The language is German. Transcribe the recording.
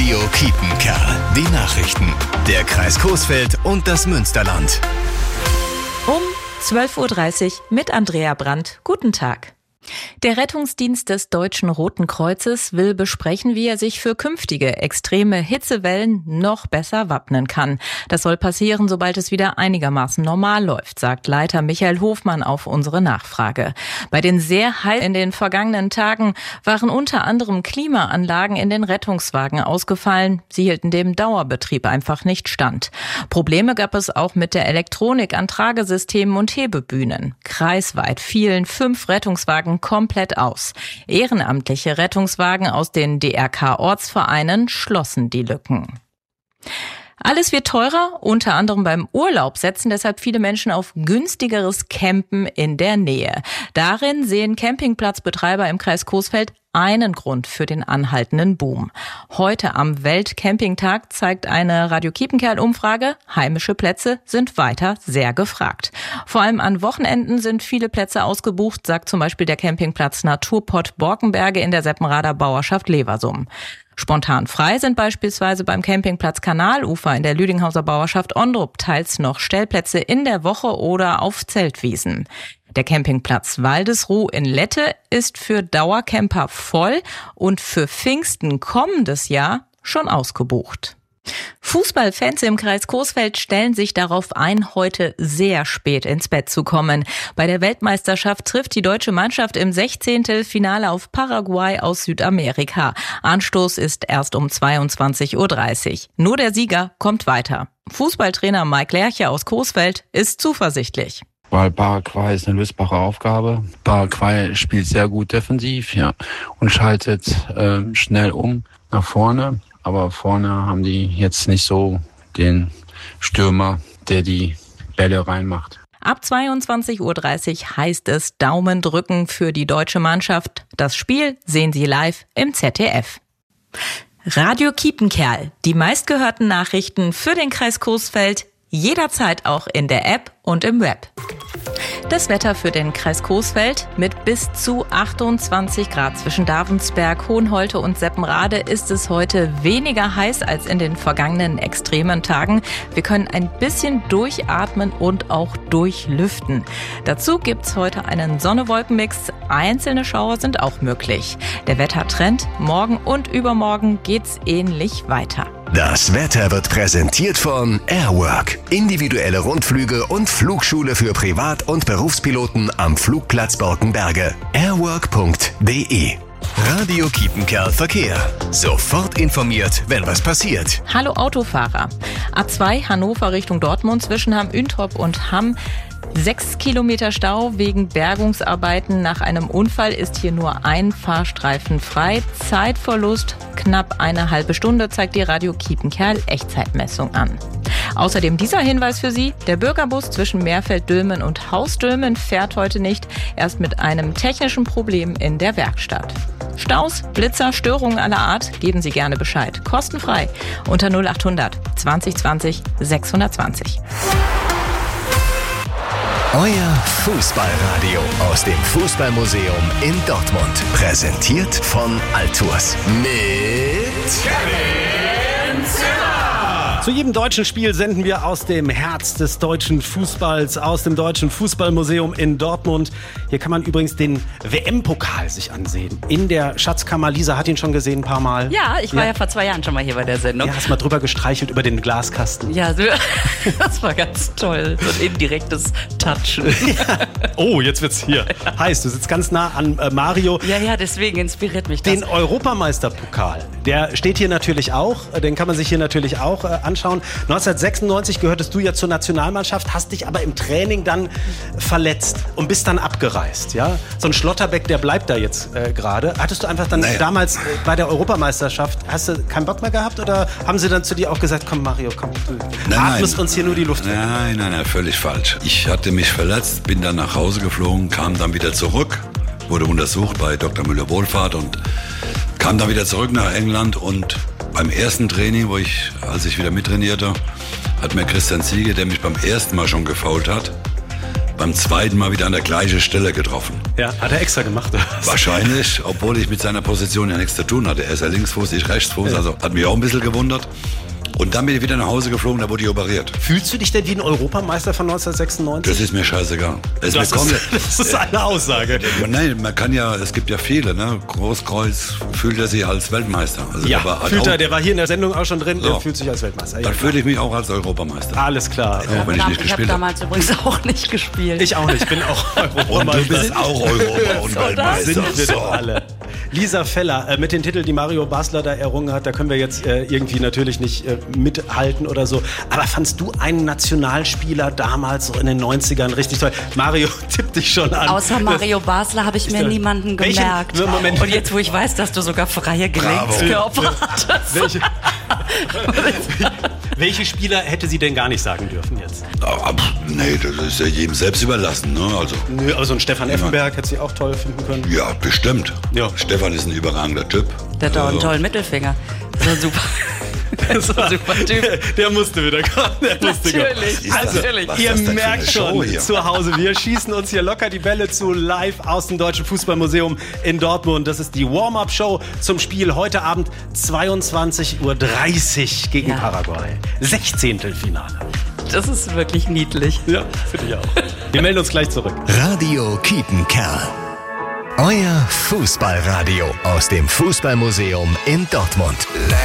Radio Kiepenkerl. Die Nachrichten. Der Kreis Coesfeld und das Münsterland. Um 12.30 Uhr mit Andrea Brandt. Guten Tag. Der Rettungsdienst des Deutschen Roten Kreuzes will besprechen, wie er sich für künftige extreme Hitzewellen noch besser wappnen kann. Das soll passieren, sobald es wieder einigermaßen normal läuft, sagt Leiter Michael Hofmann auf unsere Nachfrage. Bei den sehr heiß in den vergangenen Tagen waren unter anderem Klimaanlagen in den Rettungswagen ausgefallen. Sie hielten dem Dauerbetrieb einfach nicht stand. Probleme gab es auch mit der Elektronik an Tragesystemen und Hebebühnen. Kreisweit fielen 5 Rettungswagen komplett aus. Ehrenamtliche Rettungswagen aus den DRK-Ortsvereinen schlossen die Lücken. Alles wird teurer, unter anderem beim Urlaub setzen deshalb viele Menschen auf günstigeres Campen in der Nähe. Darin sehen Campingplatzbetreiber im Kreis Coesfeld einen Grund für den anhaltenden Boom. Heute am Weltcampingtag zeigt eine Radio Kiepenkerl-Umfrage, heimische Plätze sind weiter sehr gefragt. Vor allem an Wochenenden sind viele Plätze ausgebucht, sagt zum Beispiel der Campingplatz Naturpott Borkenberge in der Seppenrader Bauerschaft Leversum. Spontan frei sind beispielsweise beim Campingplatz Kanalufer in der Lüdinghauser Bauerschaft Ondrup teils noch Stellplätze in der Woche oder auf Zeltwiesen. Der Campingplatz Waldesruh in Lette ist für Dauercamper voll und für Pfingsten kommendes Jahr schon ausgebucht. Fußballfans im Kreis Coesfeld stellen sich darauf ein, heute sehr spät ins Bett zu kommen. Bei der Weltmeisterschaft trifft die deutsche Mannschaft im 16. Finale auf Paraguay aus Südamerika. Anstoß ist erst um 22.30 Uhr. Nur der Sieger kommt weiter. Fußballtrainer Mike Lerche aus Coesfeld ist zuversichtlich. Weil Paraguay ist eine lösbare Aufgabe. Paraguay spielt sehr gut defensiv, und schaltet schnell um nach vorne. Aber vorne haben die jetzt nicht so den Stürmer, der die Bälle reinmacht. Ab 22.30 Uhr heißt es Daumen drücken für die deutsche Mannschaft. Das Spiel sehen Sie live im ZDF. Radio Kiepenkerl, die meistgehörten Nachrichten für den Kreis Coesfeld, jederzeit auch in der App und im Web. Das Wetter für den Kreis Coesfeld mit bis zu 28 Grad zwischen Davensberg, Hohenholte und Seppenrade ist es heute weniger heiß als in den vergangenen extremen Tagen. Wir können ein bisschen durchatmen und auch durchlüften. Dazu gibt's heute einen Sonne-Wolken-Mix. Einzelne Schauer sind auch möglich. Der Wettertrend, morgen und übermorgen geht's ähnlich weiter. Das Wetter wird präsentiert von Airwork. Individuelle Rundflüge und Flugschule für Privat- und Berufspiloten am Flugplatz Borkenberge. Airwork.de. Radio Kiepenkerl Verkehr. Sofort informiert, wenn was passiert. Hallo Autofahrer. A2 Hannover Richtung Dortmund zwischen Hamm-Üntrop und Hamm. 6 Kilometer Stau wegen Bergungsarbeiten. Nach einem Unfall ist hier nur ein Fahrstreifen frei. Zeitverlust knapp eine halbe Stunde, zeigt die Radio Kiepenkerl Echtzeitmessung an. Außerdem dieser Hinweis für Sie: Der Bürgerbus zwischen Meerfeld-Dülmen und Haus-Dülmen fährt heute nicht, erst mit einem technischen Problem in der Werkstatt. Staus, Blitzer, Störungen aller Art, geben Sie gerne Bescheid. Kostenfrei unter 0800 2020 620. Euer Fußballradio aus dem Fußballmuseum in Dortmund. Präsentiert von Altours. Mit Kevin Zimmer. Zu jedem deutschen Spiel senden wir aus dem Herz des deutschen Fußballs, aus dem Deutschen Fußballmuseum in Dortmund. Hier kann man übrigens den WM-Pokal sich ansehen. In der Schatzkammer. Lisa hat ihn schon gesehen ein paar Mal. Ja, ich war ja vor 2 Jahren schon mal hier bei der Sendung. Ja, hast mal drüber gestreichelt über den Glaskasten. Ja, das war ganz toll. So ein indirektes Touchen. Ja. Oh, jetzt wird's hier heiß. Du sitzt ganz nah an Mario. Ja, deswegen inspiriert mich das. Den Europameisterpokal, der steht hier natürlich auch. Den kann man sich hier natürlich auch anschauen. 1996 gehörtest du ja zur Nationalmannschaft, hast dich aber im Training dann verletzt und bist dann abgereist. Ja? So ein Schlotterbeck, der bleibt da jetzt gerade. Hattest du einfach dann damals bei der Europameisterschaft, hast du keinen Bock mehr gehabt oder haben sie dann zu dir auch gesagt, komm Mario, komm, du atmest uns hier nur die Luft weg? Nein, völlig falsch. Ich hatte mich verletzt, bin dann nach Hause geflogen, kam dann wieder zurück, wurde untersucht bei Dr. Müller-Wohlfahrt und kam dann wieder zurück nach England und beim ersten Training, als ich wieder mittrainierte, hat mir Christian Ziege, der mich beim ersten Mal schon gefoult hat, beim zweiten Mal wieder an der gleichen Stelle getroffen. Ja, hat er extra gemacht. Wahrscheinlich, obwohl ich mit seiner Position ja nichts zu tun hatte. Er ist ja Linksfuß, ich Rechtsfuß, also hat mich auch ein bisschen gewundert. Und dann bin ich wieder nach Hause geflogen, da wurde ich operiert. Fühlst du dich denn wie ein Europameister von 1996? Das ist mir scheißegal. Das ist eine Aussage. Nein, man kann ja, es gibt ja viele, ne? Großkreuz fühlt er sich als Weltmeister. Also Ja, der war hier in der Sendung auch schon drin, Ja. der fühlt sich als Weltmeister. Ja, Dann fühle ich mich auch als Europameister. alles klar. Auch wenn ich nicht Ich habe gespielt habe. damals übrigens auch nicht gespielt. Ich auch nicht, ich bin auch Und du Europameister. bist auch Europa- und Weltmeister. Sind wir So. doch alle. Lisa Feller, mit den Titeln, die Mario Basler da errungen hat, da können wir jetzt irgendwie natürlich nicht mithalten oder so. Aber fandst du einen Nationalspieler damals so in den 90ern richtig toll? Mario tippt dich schon an. Außer Mario Basler habe ich mir niemanden Welchen- gemerkt. Moment. Und jetzt, wo ich weiß, dass du sogar freie Gelegenskörper hattest. Welche Spieler hätte sie denn gar nicht sagen dürfen jetzt? Nee, das ist ja jedem selbst überlassen. Ne? Also, Nö, aber so ein Stefan Effenberg hätte sie auch toll finden können. ja, bestimmt. Ja. Stefan ist ein überragender Typ. Der hat doch einen tollen Mittelfinger. So super. So ein super Typ. Der musste wieder kommen. Natürlich, Also, natürlich. Was ihr ist das denn für merkt eine Show schon hier? zu Hause, wir schießen uns hier locker die Bälle zu live aus dem Deutschen Fußballmuseum in Dortmund. Das ist die Warm-Up-Show zum Spiel heute Abend 22:30 Uhr gegen Paraguay. 16. Finale. Das ist wirklich niedlich. Ja, finde ich auch. Wir melden uns gleich zurück. Radio Kiepenkerl. Euer Fußballradio aus dem Fußballmuseum in Dortmund.